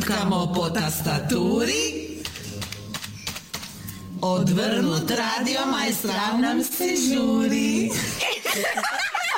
Tipkamo po tastaturi, odvrnut radio majstra nam se žuri.